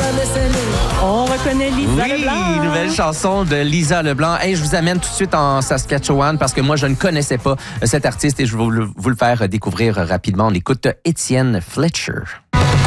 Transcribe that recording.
On reconnaît Lisa Oui, Leblanc. nouvelle chanson de Lisa Leblanc. Hey, je vous amène tout de suite en Saskatchewan parce que moi, je ne connaissais pas cet artiste et je vais vous le faire découvrir rapidement. On écoute Étienne Fletcher.